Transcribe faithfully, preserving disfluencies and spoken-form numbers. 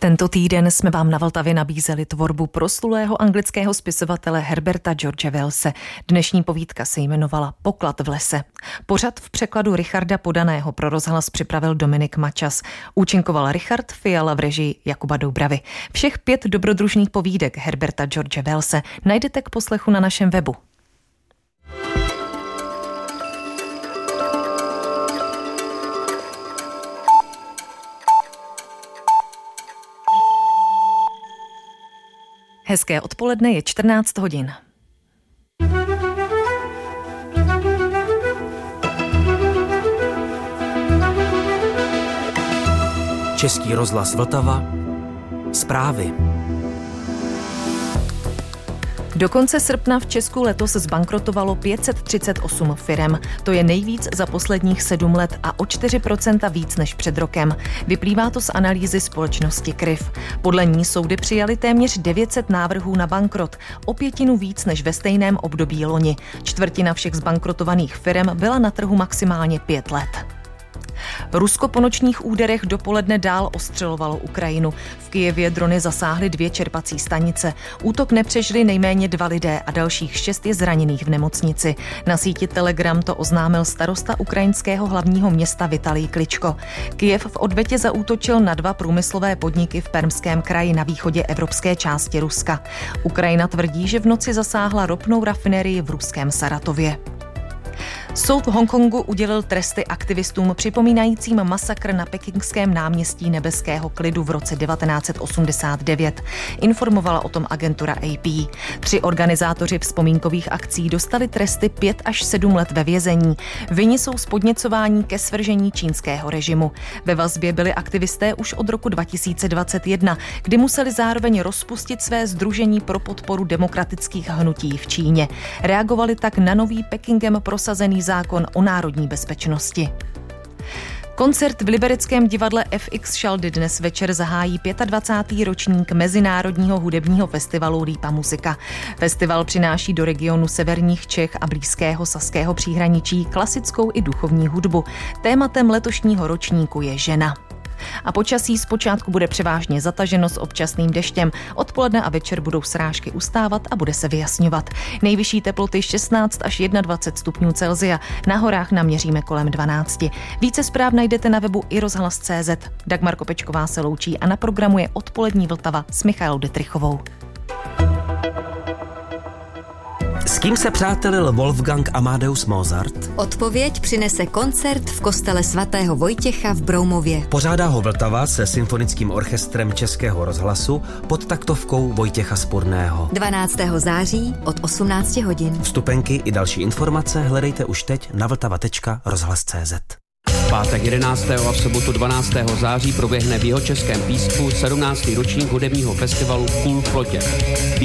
Tento týden jsme vám na Vltavě nabízeli tvorbu proslulého anglického spisovatele Herberta George Wellse. Dnešní povídka se jmenovala Poklad v lese. Pořad v překladu Richarda Podaného pro rozhlas připravil Dominik Mačas. Účinkoval Richard Fiala v režii Jakuba Doubravy. Všech pět dobrodružných povídek Herberta George Wellse najdete k poslechu na našem webu. Hezké odpoledne, je čtrnáct hodin. Český rozhlas Vltava. Zprávy. Do konce srpna v Česku letos zbankrotovalo pět set třicet osm firem. To je nejvíc za posledních sedm let a o čtyři procenta víc než před rokem. Vyplývá to z analýzy společnosti Kryv. Podle ní soudy přijaly téměř devět set návrhů na bankrot, o pětinu víc než ve stejném období loni. Čtvrtina všech zbankrotovaných firem byla na trhu maximálně pět let. Rusko po nočních úderech dopoledne dál ostřelovalo Ukrajinu. V Kyjevě drony zasáhly dvě čerpací stanice. Útok nepřežili nejméně dva lidé a dalších šest je zraněných v nemocnici. Na síti Telegram to oznámil starosta ukrajinského hlavního města Vitalij Kličko. Kyjev v odvetě zaútočil na dva průmyslové podniky v Permském kraji na východě evropské části Ruska. Ukrajina tvrdí, že v noci zasáhla ropnou rafinerii v ruském Saratově. Soud v Hongkongu udělil tresty aktivistům připomínajícím masakr na pekingském náměstí Nebeského klidu v roce devatenáct set osmdesát devět. Informovala o tom agentura A P. Tři organizátoři vzpomínkových akcí dostali tresty pět až sedm let ve vězení. Vinni jsou z podněcování ke svržení čínského režimu. Ve vazbě byli aktivisté už od roku dva tisíce dvacet jedna, kdy museli zároveň rozpustit své sdružení pro podporu demokratických hnutí v Číně. Reagovali tak na nový Pekingem prosazený zákon o národní bezpečnosti. Koncert v libereckém divadle F X Šaldy dnes večer zahájí dvacátý pátý ročník Mezinárodního hudebního festivalu Lípa muzika. Festival přináší do regionu severních Čech a blízkého saského příhraničí klasickou i duchovní hudbu. Tématem letošního ročníku je žena. A počasí zpočátku bude převážně zataženo s občasným deštěm. Odpoledne a večer budou srážky ustávat a bude se vyjasňovat. Nejvyšší teploty šestnáct až dvacet jedna stupňů Celsia. Na horách naměříme kolem dvanáct. Více zpráv najdete na webu i rozhlas tečka cé zet. Dagmar Kopečková se loučí a na programu je Odpolední Vltava s Michailou Dytrychovou. S kým se přátelil Wolfgang Amadeus Mozart? Odpověď přinese koncert v kostele svatého Vojtěcha v Broumově. Pořádá ho Vltava se symfonickým orchestrem Českého rozhlasu pod taktovkou Vojtěcha Spurného. dvanáctého září od osmnácti hodin. Vstupenky i další informace hledejte už teď na vltava tečka rozhlas tečka cé zet. V pátek jedenáctého a v sobotu dvanáctého září proběhne v Jihočeském Písku sedmnáctý ročník hudebního festivalu Cool v Plotě.